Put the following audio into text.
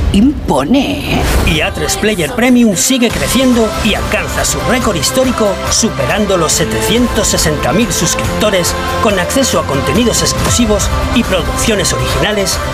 impone. Y A3 Player Premium sigue creciendo y alcanza su récord histórico, superando los 760.000 suscriptores, con acceso a contenidos exclusivos y producciones originales